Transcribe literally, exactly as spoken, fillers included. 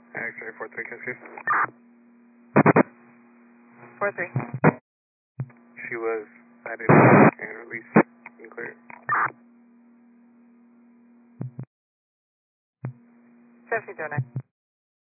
X-ray four three, can you? four three. She was cited and released and cleared. seven two zero nine.